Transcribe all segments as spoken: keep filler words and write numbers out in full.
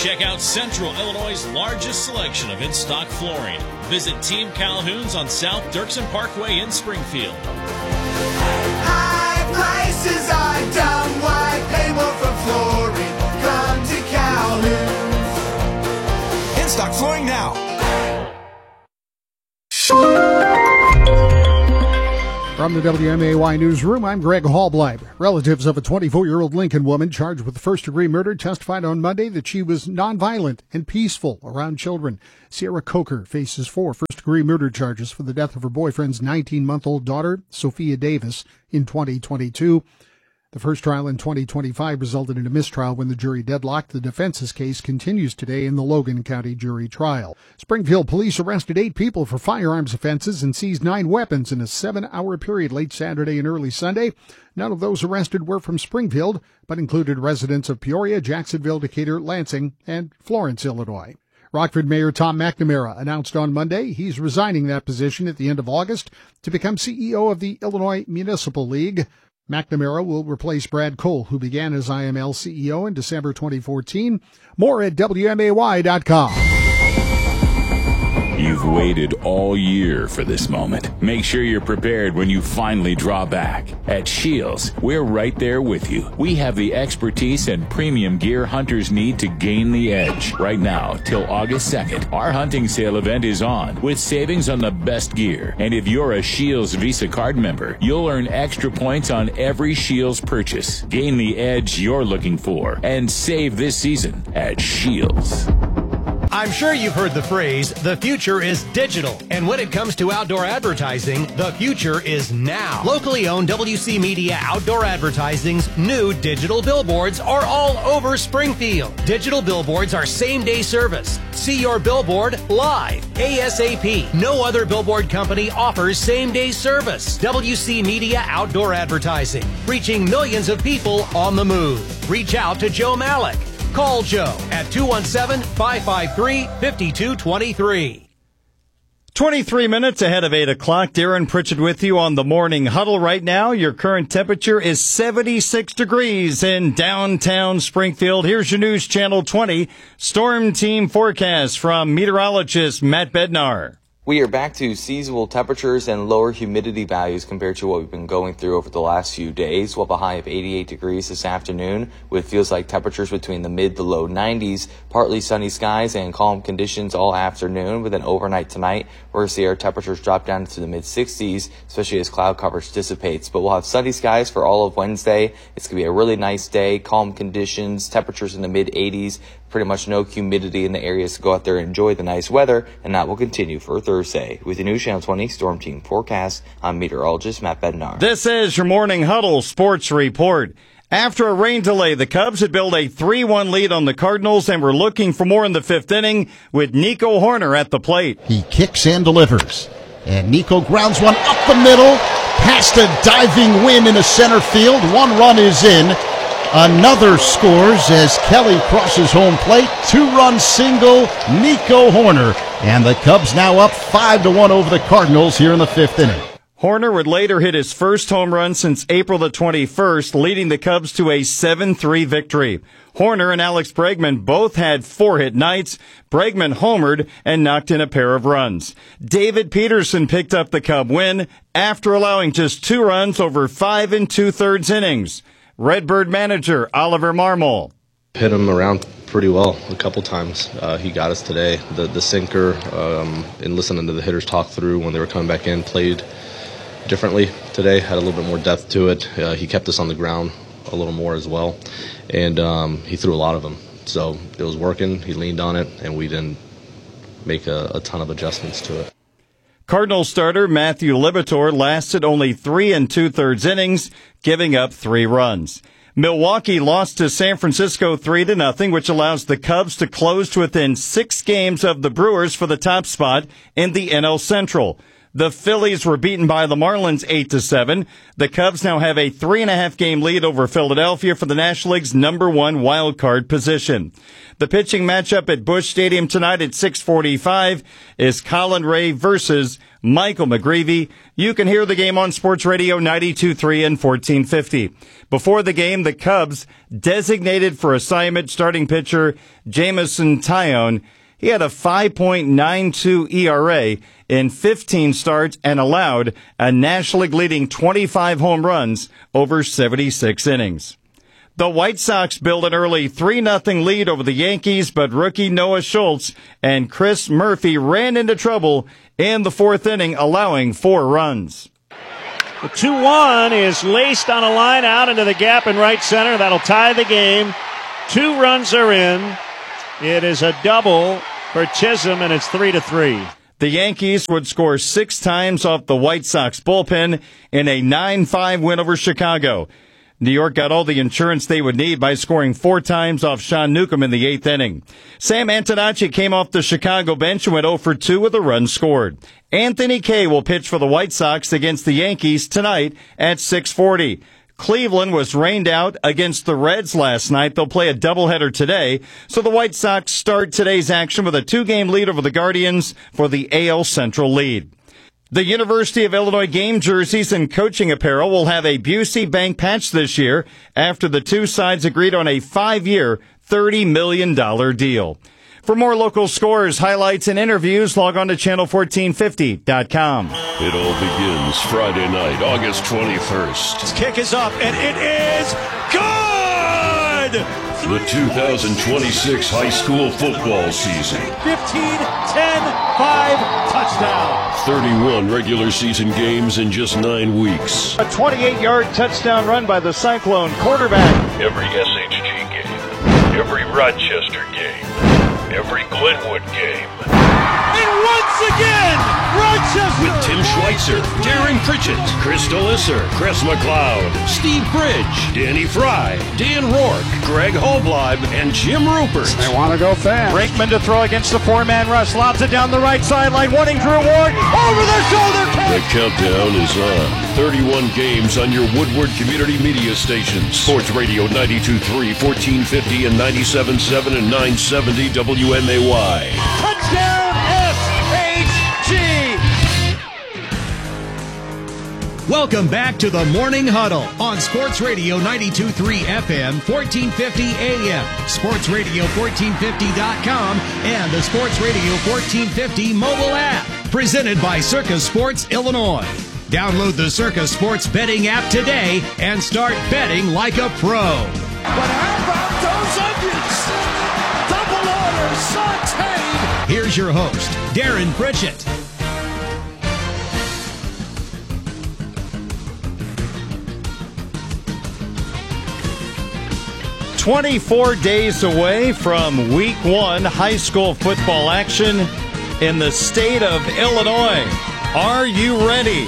Check out Central Illinois' largest selection of in-stock flooring. Visit Team Calhoun's on South Dirksen Parkway in Springfield. High prices are dumb. Why pay more for flooring? Come to Calhoun's. In-stock flooring now. From the W M A Y Newsroom, I'm Greg Hallbleib. Relatives of a twenty-four-year-old Lincoln woman charged with first-degree murder testified on Monday that she was nonviolent and peaceful around children. Sierra Coker faces four first-degree murder charges for the death of her boyfriend's nineteen-month-old daughter, Sophia Davis, in twenty twenty-two. The first trial in twenty twenty-five resulted in a mistrial when the jury deadlocked. The defense's case continues today in the Logan County jury trial. Springfield police arrested eight people for firearms offenses and seized nine weapons in a seven-hour period late Saturday and early Sunday. None of those arrested were from Springfield, but included residents of Peoria, Jacksonville, Decatur, Lansing, and Florence, Illinois. Rockford Mayor Tom McNamara announced on Monday he's resigning that position at the end of August to become C E O of the Illinois Municipal League. McNamara will replace Brad Cole, who began as I M L C E O in December twenty fourteen. More at W M A Y dot com. You've waited all year for this moment. Make sure you're prepared when you finally draw back. At Shields, we're right there with you. We have the expertise and premium gear hunters need to gain the edge. Right now, till August second, our hunting sale event is on with savings on the best gear. And if you're a Shields Visa card member, you'll earn extra points on every Shields purchase. Gain the edge you're looking for and save this season at Shields. I'm sure you've heard the phrase, the future is digital. And when it comes to outdoor advertising, the future is now. Locally owned W C Media Outdoor Advertising's new digital billboards are all over Springfield. Digital billboards are same-day service. See your billboard live, ASAP. No other billboard company offers same-day service. W C Media Outdoor Advertising, reaching millions of people on the move. Reach out to Joe Malik. Call Joe at two one seven, five five three, five two two three. twenty-three minutes ahead of eight o'clock. Darren Pritchett with you on the Morning Huddle right now. Your current temperature is seventy-six degrees in downtown Springfield. Here's your News Channel twenty Storm Team forecast from meteorologist Matt Bednar. We are back to seasonal temperatures and lower humidity values compared to what we've been going through over the last few days. We'll have a high of eighty-eight degrees this afternoon with feels like temperatures between the mid to low nineties, partly sunny skies and calm conditions all afternoon. But then overnight tonight, we're going to see our temperatures drop down to the mid sixties, especially as cloud coverage dissipates. But we'll have sunny skies for all of Wednesday. It's going to be a really nice day, calm conditions, temperatures in the mid eighties. Pretty much no humidity in the areas to go out there and enjoy the nice weather, and that will continue for Thursday. With the News Channel twenty Storm Team forecast, I'm meteorologist Matt Bednar. This is your Morning Huddle Sports Report. After a rain delay, the Cubs had built a three one lead on the Cardinals and were looking for more in the fifth inning with Nico Horner at the plate. He kicks and delivers, and Nico grounds one up the middle, past a diving win in a center field. One run is in. Another scores as Kelly crosses home plate. Two-run single, Nico Horner. And the Cubs now up five to one over the Cardinals here in the fifth inning. Horner would later hit his first home run since April the twenty-first, leading the Cubs to a seven three victory. Horner and Alex Bregman both had four-hit nights. Bregman homered and knocked in a pair of runs. David Peterson picked up the Cub win after allowing just two runs over five and two-thirds innings. Redbird manager Oliver Marmol. Hit him around pretty well a couple times. Uh, he got us today. The the sinker, um, and listening to the hitters talk through when they were coming back in, played differently today, had a little bit more depth to it. Uh, he kept us on the ground a little more as well, and um, he threw a lot of them. So it was working. He leaned on it, and we didn't make a, a ton of adjustments to it. Cardinals starter Matthew Liberatore lasted only three and two-thirds innings, giving up three runs. Milwaukee lost to San Francisco three to nothing, which allows the Cubs to close to within six games of the Brewers for the top spot in the N L Central. The Phillies were beaten by the Marlins eight to seven. The Cubs now have a three and a half game lead over Philadelphia for the National League's number one wild card position. The pitching matchup at Busch Stadium tonight at six forty-five is Colin Ray versus Michael McGreevy. You can hear the game on Sports Radio ninety-two point three and fourteen fifty. Before the game, the Cubs designated for assignment starting pitcher Jameson Taillon. He had a five point nine two E R A in fifteen starts and allowed a National League leading twenty-five home runs over seventy-six innings. The White Sox built an early three nothing lead over the Yankees, but rookie Noah Schultz and Chris Murphy ran into trouble in the fourth inning, allowing four runs. The two one is laced on a line out into the gap in right center. That'll tie the game. Two runs are in. It is a double for Chisholm, and it's three to three. The Yankees would score six times off the White Sox bullpen in a nine five win over Chicago. New York got all the insurance they would need by scoring four times off Sean Newcomb in the eighth inning. Sam Antonacci came off the Chicago bench and went oh for two with a run scored. Anthony Kay will pitch for the White Sox against the Yankees tonight at six forty. Cleveland was rained out against the Reds last night. They'll play a doubleheader today. So the White Sox start today's action with a two-game lead over the Guardians for the A L Central lead. The University of Illinois game jerseys and coaching apparel will have a Busey Bank patch this year after the two sides agreed on a five-year, thirty million dollars deal. For more local scores, highlights, and interviews, log on to channel fourteen fifty dot com. It all begins Friday night, August twenty-first. This kick is up, and it is good! The two thousand twenty-six high school football season. fifteen, ten, five, touchdown. thirty-one regular season games in just nine weeks. A twenty-eight yard touchdown run by the Cyclone quarterback. Every S H G game, every Rochester game, every Glenwood game. And once again, Rochester! With Tim Schweitzer, Darren Pritchett, Crystal Isser, Chris McLeod, Steve Bridge, Danny Fry, Dan Rourke, Greg Holbleib, and Jim Rupert. They want to go fast. Brakeman to throw against the four-man rush. Lobs it down the right sideline. Wanting Drew Ward. Over the shoulder catch. The countdown is on. thirty-one games on your Woodward Community Media stations. Sports Radio ninety-two point three, fourteen fifty, and ninety-seven point seven and nine seventy W M A Y. Touchdown S H G! Welcome back to the Morning Huddle on Sports Radio ninety-two point three F M, fourteen fifty A M, Sports Radio fourteen fifty dot com, and the Sports Radio fourteen fifty mobile app. Presented by Circus Sports Illinois. Download the Circus Sports betting app today and start betting like a pro. But how about those onions? Double order sauteed. Here's your host, Darren Pritchett. twenty-four days away from week one high school football action in the state of Illinois. Are you ready?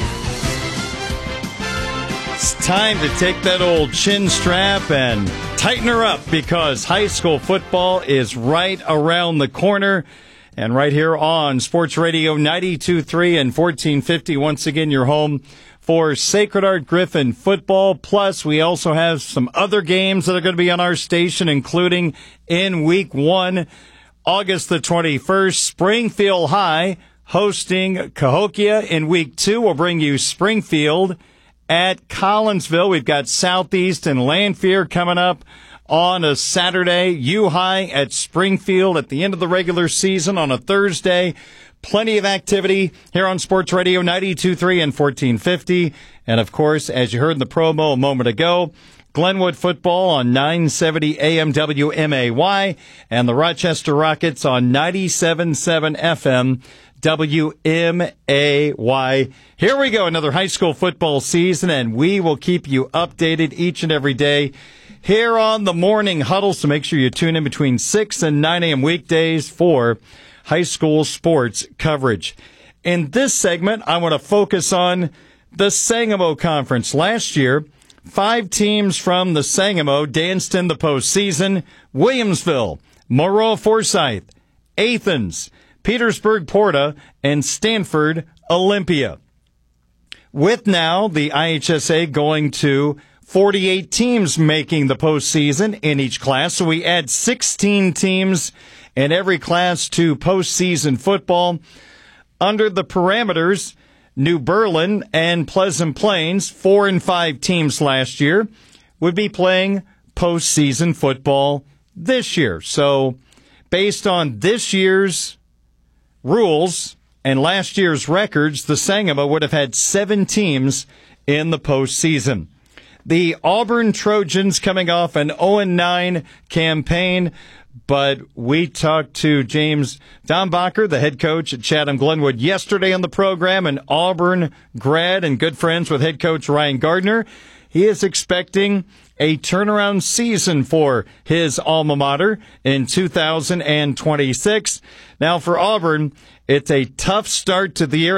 It's time to take that old chin strap and tighten her up because high school football is right around the corner. And right here on Sports Radio ninety-two point three and fourteen fifty, once again, your home for Sacred Heart Griffin football. Plus, we also have some other games that are going to be on our station, including in week one, August the twenty-first, Springfield High hosting Cahokia. In week two, we'll bring you Springfield at Collinsville. We've got Southeast and Lanphier coming up on a Saturday. U High at Springfield at the end of the regular season on a Thursday. Plenty of activity here on Sports Radio ninety-two point three and fourteen fifty. And, of course, as you heard in the promo a moment ago, Glenwood football on nine seventy A M W M A Y and the Rochester Rockets on ninety-seven point seven F M W M A Y. Here we go, another high school football season, and we will keep you updated each and every day here on the Morning Huddle. So make sure you tune in between six and nine A M weekdays for high school sports coverage. In this segment, I want to focus on the Sangamo Conference. Last year, five teams from the Sangamo danced in the postseason: Williamsville, Moreau Forsyth, Athens, Petersburg Porta, and Stanford Olympia. With now the I H S A going to forty-eight teams making the postseason in each class. So we add sixteen teams in every class to postseason football. Under the parameters, New Berlin and Pleasant Plains, four and five teams last year, would be playing postseason football this year. So based on this year's rules and last year's records, the Sangamo would have had seven teams in the postseason. The Auburn Trojans coming off an oh and nine campaign, but we talked to James Dombacher, the head coach at Chatham Glenwood, yesterday on the program, an Auburn grad and good friends with head coach Ryan Gardner. He is expecting a turnaround season for his alma mater in two thousand twenty-six. Now for Auburn, it's a tough start to the year.